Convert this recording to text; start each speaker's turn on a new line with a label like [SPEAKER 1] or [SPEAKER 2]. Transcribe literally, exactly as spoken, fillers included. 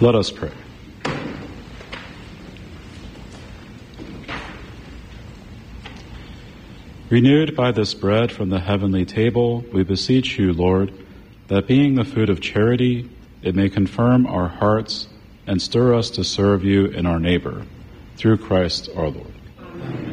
[SPEAKER 1] Let us pray. Renewed by this bread from the heavenly table, we beseech you, Lord, that being the food of charity, it may confirm our hearts and stir us to serve you and our neighbor, through Christ our Lord.
[SPEAKER 2] Amen.